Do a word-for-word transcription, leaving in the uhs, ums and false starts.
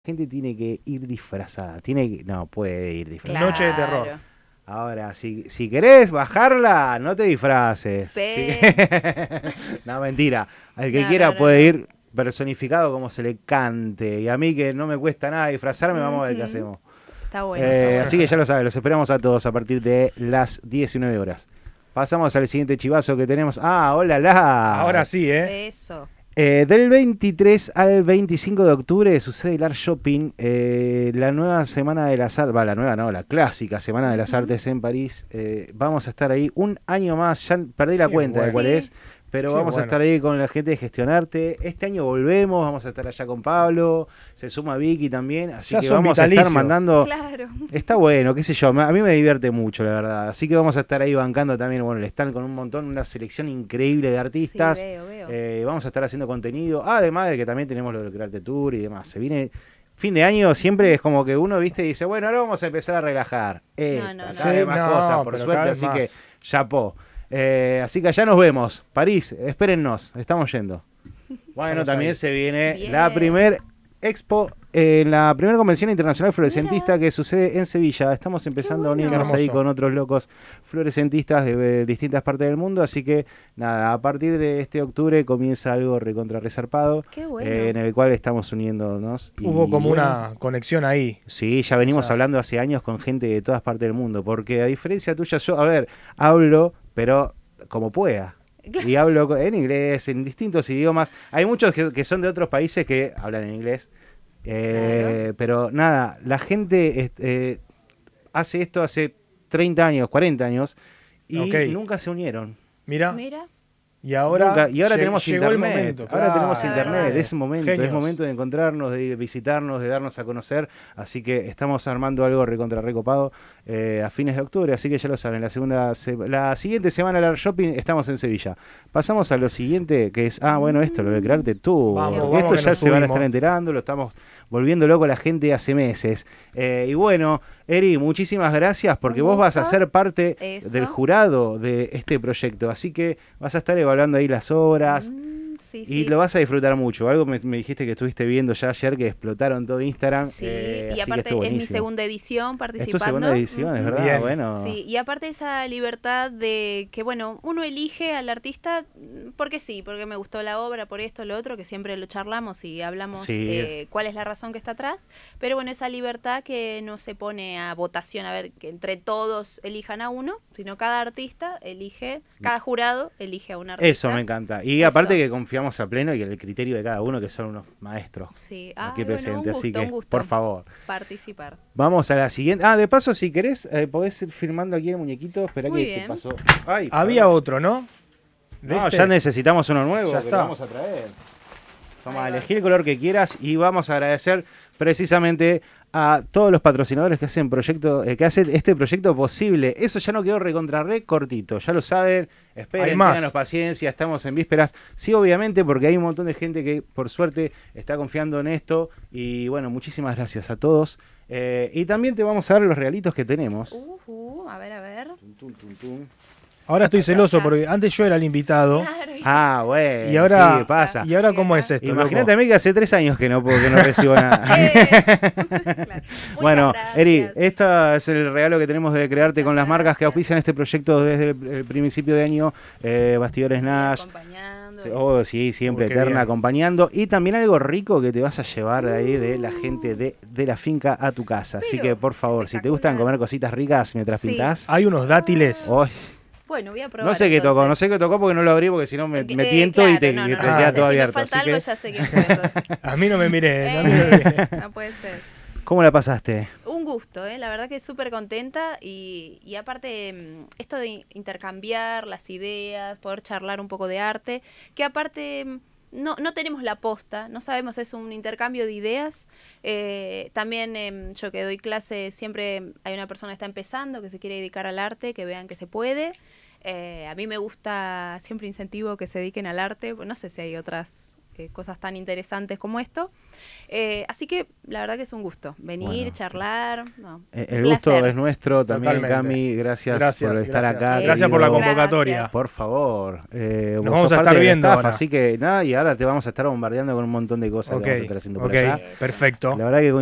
gente tiene que ir disfrazada. Tiene que, no puede ir disfrazada. Noche de terror. Ahora, si, si querés bajarla, no te disfraces. Pe- Sí. No, mentira. El que No, quiera no, no, puede no. ir personificado como se le cante. Y a mí que no me cuesta nada disfrazarme, vamos a ver qué Ujú. hacemos. Está bueno, Eh, está bueno. así que ya lo saben, los esperamos a todos a partir de las diecinueve horas. Pasamos al siguiente chivazo que tenemos. Ah, hola, la. Ahora sí, ¿eh? Eso. Eh, del veintitrés al veinticinco de octubre sucede el Art Shopping, eh, la nueva Semana de las Artes, la nueva no, la clásica Semana de las Ujú. Artes en París. Eh, vamos a estar ahí un año más, ya perdí la Qué cuenta de bueno. cuál Sí. es, pero Qué vamos a bueno. estar ahí con la gente de Gestionarte. Este año volvemos, vamos a estar allá con Pablo, se suma Vicky también, así Ya que son vamos a estar vitalicios. mandando... Claro. Está bueno, qué sé yo, a mí me divierte mucho, la verdad. Así que vamos a estar ahí bancando también, bueno, el stand con un montón, una selección increíble de artistas. Sí, veo, veo. Eh, vamos a estar haciendo contenido, además de que también tenemos lo del Crearte Tour y demás. Se viene fin de año, siempre es como que uno, viste, y dice, bueno, ahora vamos a empezar a relajar. Esta, no, no. cada vez Sí, más no, cosas, por pero suerte, cada vez así que, más. chapó. Eh, así que allá nos vemos. París, espérennos, estamos yendo. Bueno, Estamos también ahí. se viene Bien. la primer expo, eh, la primera convención internacional fluorescentista que sucede en Sevilla. Estamos empezando a bueno. unirnos Qué ahí hermoso. con otros locos fluorescentistas de eh, distintas partes del mundo. Así que nada, a partir de este octubre comienza algo recontra resarpado, Qué bueno. eh, en el cual estamos uniéndonos. y, Hubo como bueno, una conexión ahí. Sí, ya venimos O sea- hablando hace años con gente de todas partes del mundo, porque a diferencia tuya, yo, a ver, hablo, pero como pueda. Y hablo co- en inglés, en distintos idiomas. Hay muchos que, que son de otros países que hablan en inglés. Eh, Pero nada, la gente est- eh, hace esto hace treinta años, cuarenta años, y Ok. nunca se unieron. Mira, Mira. y ahora, Nunca. Y ahora lle- tenemos llegó el internet. momento, Ahora claro. tenemos La internet. verdad. Es momento, es Genios. momento de encontrarnos, de ir visitarnos, de darnos a conocer. Así que estamos armando algo recontra recopado eh, a fines de octubre. Así que ya lo saben, la segunda se- la siguiente semana del Art Shopping estamos en Sevilla. Pasamos a lo siguiente, que es, ah, bueno, esto, lo de crearte tú. Vamos, Porque vamos esto que ya nos se van a subimos. estar enterando, lo estamos volviendo loco a la gente hace meses. Eh, y bueno, Eri, muchísimas gracias porque Un vos vas a gusto. ser parte Eso. del jurado de este proyecto. Así que vas a estar evaluando ahí las obras. Mm, sí, Y sí. lo vas a disfrutar mucho. Algo me, me dijiste que estuviste viendo ya ayer que explotaron todo Instagram. Sí, eh, así y que aparte estuvo es mi buenísimo. segunda edición participando. Es tu segunda edición, es Ujú. verdad. Bien. Bueno. Sí, y aparte esa libertad de que, bueno, uno elige al artista mm, porque sí, porque me gustó la obra, por esto, lo otro, que siempre lo charlamos y hablamos Sí. eh, cuál es la razón que está atrás, pero bueno, esa libertad que no se pone a votación, a ver, que entre todos elijan a uno, sino cada artista elige, cada jurado elige a un artista. Eso me encanta. Y Eso. aparte que confiamos a pleno y en el criterio de cada uno, que son unos maestros Sí, aquí Ay, bueno, un presentes. Así gusto, que, un gusto por favor. participar. Vamos a la siguiente. Ah, de paso, si querés, eh, podés ir filmando aquí el muñequito. Esperá Muy que te bien. pasó. Ay, Había perdón. otro, ¿no? ¿De No, este? ya necesitamos uno nuevo Ya que lo está. vamos a traer. Toma, Ahí va. elegí el color que quieras y vamos a agradecer precisamente a todos los patrocinadores que hacen proyecto, eh, que hacen este proyecto posible. Eso ya no quedó recontra re cortito, ya lo saben. Esperen, Hay más. ténganos paciencia, estamos en vísperas. Sí, obviamente, porque hay un montón de gente que por suerte está confiando en esto. Y bueno, muchísimas gracias a todos. Eh, y también te vamos a dar los regalitos que tenemos. Uh, a ver, a ver. Tum, tum, tum, tum. Ahora estoy celoso porque antes yo era el invitado. Claro, y- Ah, bueno, Y ahora, sí, pasa. ¿y ahora cómo es esto? Imagínate a loco? mí que hace tres años que no, que no recibo nada. Eh, claro. Muchas Bueno, gracias. Eri, este es el regalo que tenemos de crearte con las marcas que auspician este proyecto desde el, el principio de año. Eh, Bastidores Estoy Nash. acompañando, Sí, y- Oh, sí, siempre Oh, qué eterna bien. acompañando. Y también algo rico que te vas a llevar de ahí de la gente de, de la finca a tu casa. Así Pero, que, por favor, si te gustan espectacular. comer cositas ricas mientras Sí. pintás. Hay unos dátiles. oh, Bueno, voy a probar. no sé qué tocó, entonces. no sé qué tocó porque no lo abrí porque si no me, Eh, me eh, tiento y te, claro, y no, te no, Ah. queda no sé, todo si me abierto. falta Así algo, que, ya sé qué fue, entonces. A mí no me miré. a mí no me miré. Eh, no puede ser. ¿cómo la pasaste? Un gusto, ¿eh? La verdad que súper contenta y, y aparte mm, esto de intercambiar las ideas, poder charlar un poco de arte, que aparte mm, no, no tenemos la posta, no sabemos, es un intercambio de ideas. Eh, también em, yo que doy clase, siempre hay una persona que está empezando, que se quiere dedicar al arte, que vean que se puede. Eh, a mí me gusta, siempre incentivo que se dediquen al arte, no sé si hay otras eh, cosas tan interesantes como esto. Eh, así que la verdad que es un gusto venir, Bueno. charlar. No, Eh, un El gusto placer. es nuestro también, Totalmente. Cami. Gracias, Gracias, por estar gracias. acá. Sí. Gracias por la querido. convocatoria. Gracias. Por favor. Eh, vos Nos vamos sos a parte estar del viendo staff, ahora. así que nada, y ahora te vamos a estar bombardeando con un montón de cosas Ok, que vamos a estar haciendo por ok, allá. perfecto. La verdad que